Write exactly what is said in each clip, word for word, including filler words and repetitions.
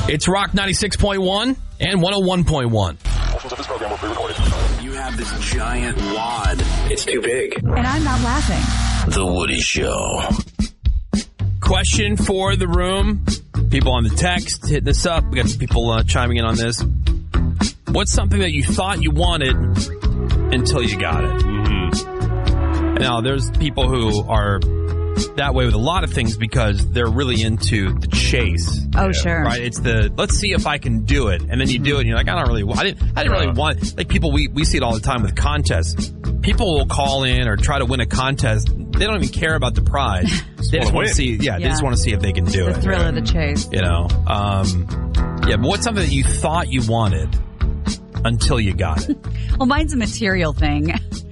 It's Rock ninety-six point one and one oh one point one. Portions of this program will be recorded. You have this giant wad. It's too big. And I'm not laughing. The Woody Show. Question for the room. People on the text hitting us up. We got some people uh, chiming in on this. What's something that you thought you wanted until you got it? Mm-hmm. Now, there's people who are that way with a lot of things because they're really into the chase. Oh, yeah. Sure. Right? It's the, let's see if I can do it. And then you do it and you're like, I don't really, I didn't, I didn't really want, like people, we, we see it all the time with contests. People will call in or try to win a contest. They don't even care about the prize. They just want to see, yeah, yeah, they just want to see if they can do the it. The thrill yeah. of the chase. You know, um, yeah, but what's something that you thought you wanted until you got it? Well, mine's a material thing.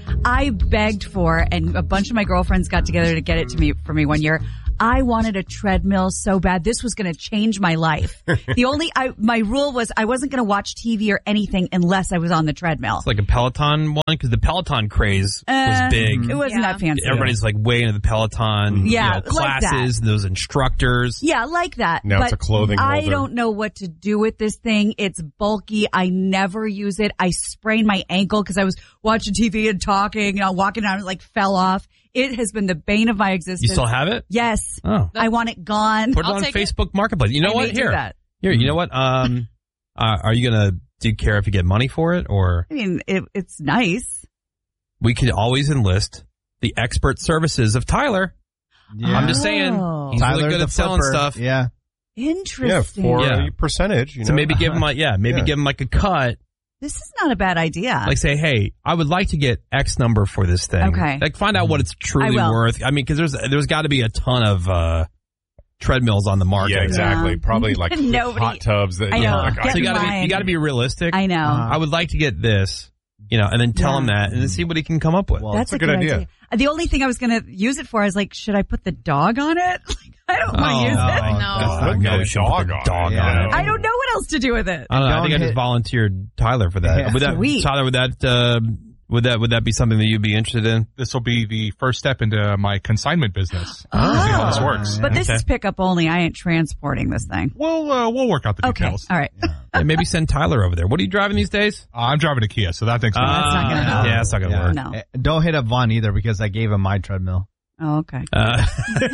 I begged for, and a bunch of my girlfriends got together to get it to me for me one year. I wanted a treadmill so bad. This was going to change my life. The only, I, my rule was I wasn't going to watch T V or anything unless I was on the treadmill. It's like a Peloton one, because the Peloton craze uh, was big. It wasn't yeah. that fancy. Everybody's like way into the Peloton yeah, you know, classes, like and those instructors. Yeah, like that. Now but it's a clothing holder. I don't know what to do with this thing. It's bulky. I never use it. I sprained my ankle because I was watching T V and talking, you know, walking around and like fell off. It has been the bane of my existence. You still have it? Yes. Oh. I want it gone. Put it I'll on take Facebook it. Marketplace. You know I what? may do Here. that. Here, you know what? Um, uh, are you going to, do you care if you get money for it or? I mean, it, it's nice. We could always enlist the expert services of Tyler. Yeah. I'm just saying. Oh. He's Tyler really good the at selling flipper. stuff. Yeah. Interesting. Yeah, for Yeah. a percentage. You know? So maybe give him like, yeah, maybe Yeah. give him like a cut. This is not a bad idea. Like say, hey, I would like to get X number for this thing. Okay. Like find out what it's truly I will. worth. I mean, because there's there's got to be a ton of uh, treadmills on the market. Yeah, exactly. Yeah. Probably like Nobody- hot tubs. That, I you know. Like, Get So you got to be mine. you got to be realistic. I know. I would like to get this, you know, and then tell Yeah. him that, and then see what he can come up with. Well, That's a good idea. The only thing I was going to use it for is like, should I put the dog on it? Like, I don't want to Oh, use no. it. I know. God, Put no, the we shouldn't put dog the on dog it, on yeah. it. I don't know what else to do with it. I don't know. I Don't think I just hit- volunteered Tyler for that. Yeah. Would that Sweet. Tyler? Would that uh, would that would that be something that you'd be interested in? This will be the first step into my consignment business. Oh. See how this works. But this Okay. is pickup only. I ain't transporting this thing. We'll uh, we'll work out the Okay. details. All right. Hey, maybe send Tyler over there. What are you driving these days? Uh, I'm driving a Kia, so that thing's. Uh, not gonna help. Yeah, that's not gonna Yeah. work. No. Eh, Don't hit up Vaughn either because I gave him my treadmill. Oh, okay. Uh,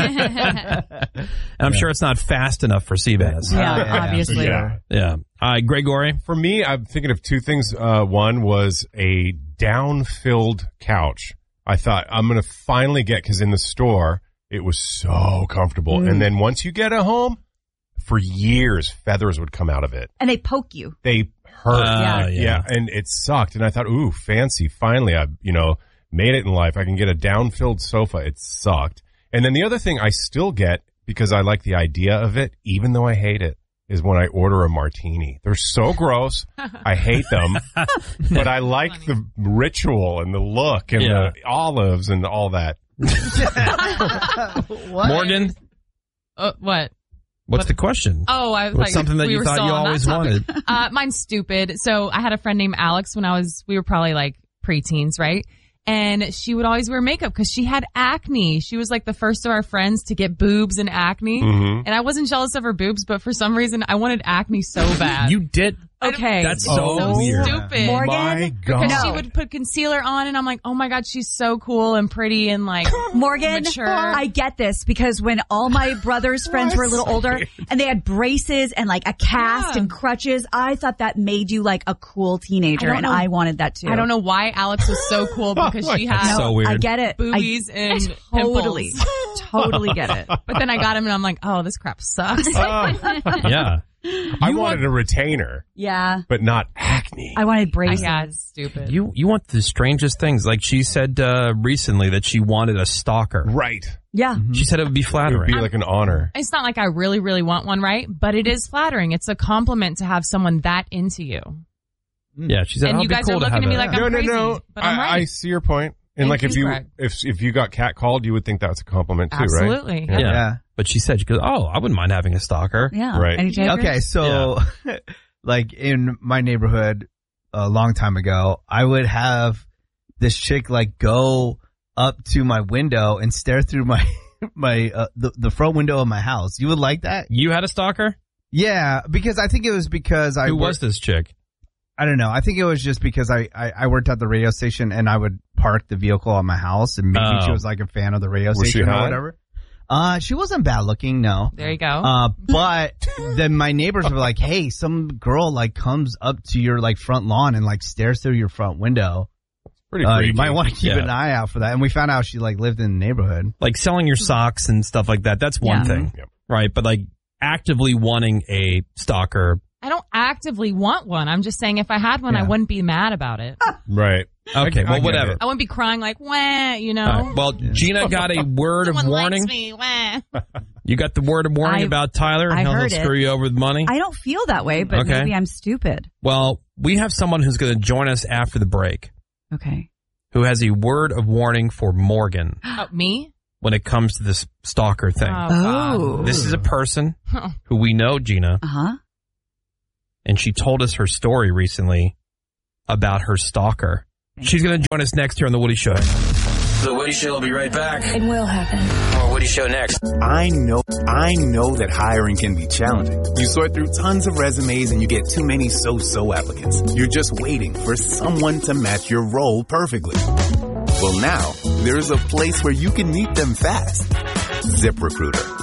and I'm sure it's not fast enough for Seabass. Yeah, Uh, yeah. obviously. Yeah. Yeah. All right, Gregory. For me, I'm thinking of two things. Uh, one was a down-filled couch. I thought I'm going to finally get, because in the store, it was so comfortable. Mm. And then once you get it home, for years, feathers would come out of it. And they poke you. They hurt. Uh, Yeah. yeah. And it sucked. And I thought, ooh, fancy. Finally, I, you know, made it in life. I can get a down-filled sofa. It sucked. And then the other thing I still get, because I like the idea of it, even though I hate it, is when I order a martini. They're so gross. I hate them. But I like the ritual and the look and Yeah. the olives and all that. Morgan, Uh, what? what's the question? Oh, I was What's like, something that we you were thought still you on that always topic. wanted? Uh, mine's stupid. So I had a friend named Alex when I was, we were probably like preteens, right? And she would always wear makeup because she had acne. She was like the first of our friends to get boobs and acne. Mm-hmm. And I wasn't jealous of her boobs, but for some reason I wanted acne so bad. You did? Okay. That's It's so so weird. stupid. Morgan? My God. Because she No. would put concealer on and I'm like, oh my God, she's so cool and pretty and like Morgan, mature. I get this because when all my brother's friends were a little older and they had braces and like a cast Yeah. and crutches, I thought that made you like a cool teenager, I don't and know- I wanted that too. I don't know why Alex was so cool because she had That's so weird. I get it. boobies I and totally, pimples. totally get it. But then I got him and I'm like, oh, this crap sucks. Yeah. I wanted a retainer, Yeah, but not acne. I wanted braces. Yeah, it's stupid. You you want the strangest things. Like she said uh, recently that she wanted a stalker. Right. Yeah, She said it would be It would flattering. be like an honor. It's not like I really, really want one, right? But it is flattering. It's a compliment to have someone that into you. Yeah, she said, And "Oh, you it'd be guys cool are to looking have at me a-" like I'm no, crazy, no, no. but I'm I, right. I see your point. And Thank like if you, you Greg. if if you got catcalled, you would think that's a compliment too, right? Absolutely. Yeah. Yeah. But she said, she goes, "Oh, I wouldn't mind having a stalker." yeah. Right. Any takers? Okay, so like in my neighborhood a long time ago, I would have this chick like go up to my window and stare through my my uh, the the front window of my house. You would like that? You had a stalker? Yeah, because I think it was because I Who worked, was this chick? I don't know. I think it was just because I, I, I worked at the radio station and I would park the vehicle at my house and maybe Oh. she was like a fan of the radio Was she station or hot? whatever. Uh, she wasn't bad looking, no. There you go. Uh, but then my neighbors were like, hey, some girl like comes up to your like front lawn and like stares through your front window. Pretty Uh, freaky. you might want to keep Yeah. an eye out for that. And we found out she like lived in the neighborhood. Like selling your socks and stuff like that. That's one Yeah. thing, Yep. right? But like actively wanting a stalker. I don't actively want one. I'm just saying if I had one, I Yeah. wouldn't be mad about it. Right. Okay, I well, get whatever. it. I wouldn't be crying like, wah, you know. All right. Well, Gina got a word of Someone warning. likes me, wah. You got the word of warning I- about Tyler and I how he'll heard it. screw you over with money? I don't feel that way, but Okay. maybe I'm stupid. Well, we have someone who's going to join us after the break Okay. who has a word of warning for Morgan Oh, me? when it comes to this stalker thing. Oh, God. Oh. This is a person who we know, Gina, Uh huh. and she told us her story recently about her stalker. She's going to join us next here on The Woody Show. The Woody Show will be right back. It will happen. More Woody Show next. I know, I know that hiring can be challenging. You sort through tons of resumes and you get too many so-so applicants. You're just waiting for someone to match your role perfectly. Well, now there's a place where you can meet them fast. ZipRecruiter.